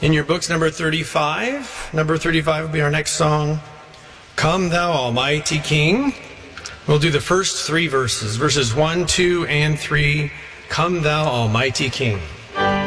In your books, number 35. Number 35 will be our next song, Come Thou Almighty King. We'll do the first three verses, verses 1, 2, and 3. Come Thou Almighty King.